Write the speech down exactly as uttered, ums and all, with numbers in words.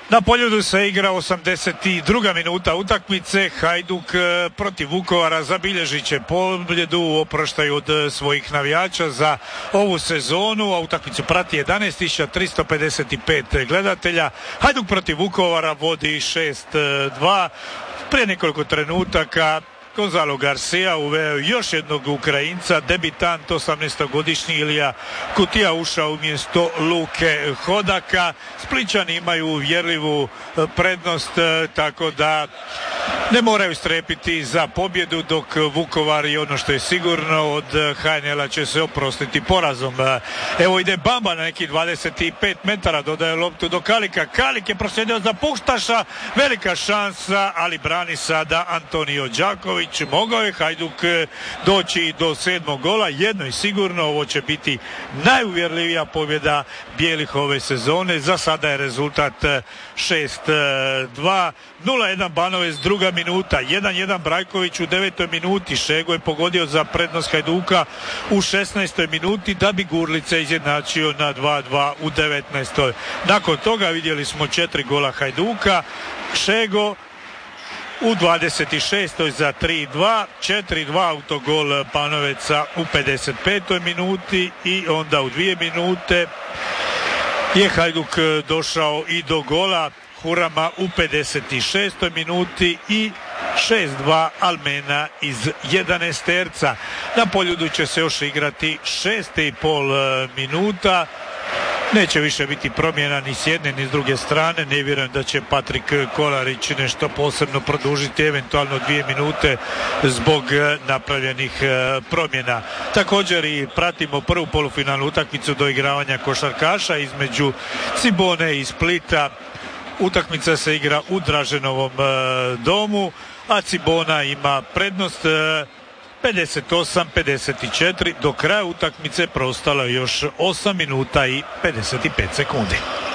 Na Poljudu se igra osamdeset druga minuta utakmice. Hajduk protiv Vukovara zabilježit će pobjedu u oproštaju od svojih navijača za ovu sezonu, a utakmicu prati jedanaest tisuća tristo pedeset pet gledatelja. Hajduk protiv Vukovara vodi šest dva. Prije nekoliko trenutaka Gonzalo Garcia uveo još jednog Ukrajinca, debitant osamnaestogodišnji Ilija Kutija ušao umjesto Luke Hodaka. Splićani imaju uvjerljivu prednost, tako da ne moraju strepiti za pobjedu, dok Vukovar i ono što je sigurno od H N L-a će se oprostiti porazom. Evo ide Bamba na neki dvadeset pet metara, dodaje loptu do Kalika. Kalik je proslijedio za Puštaša, velika šansa, ali brani sada Antonio Đaković. Mogao je Hajduk doći do sedmog gola, jedno i sigurno, ovo će biti najuvjerljivija pobjeda bijelih ove sezone. Za sada je rezultat šest dva. nula jedan Banovec, druga minuta, jedan jedan Brajković u devetoj minuti, Šego je pogodio za prednost Hajduka u šesnaestoj minuti, da bi Gurlica izjednačio na dva dva u devetnaestoj. Nakon toga vidjeli smo četiri gola Hajduka, Šego u dvadeset šestoj za tri dva, četiri dva autogol Banoveca u pedeset petoj minuti i onda u dvije minute je Hajduk došao i do gola Hurama u pedeset šestoj minuti i šest dva Almena iz jedanaesterca. Na Poljudu će se još igrati šest i pol minuta. Neće više biti promjena ni s jedne ni s druge strane. Ne vjerujem da će Patrik Kolarić nešto posebno produžiti, eventualno dvije minute zbog napravljenih promjena. Također i pratimo prvu polufinalnu utakmicu do igravanja košarkaša između Cibone i Splita. Utakmica se igra u Draženovom domu, a Cibona ima prednost pedeset osam pedeset četiri. Do kraja utakmice preostalo još osam minuta i pedeset pet sekundi.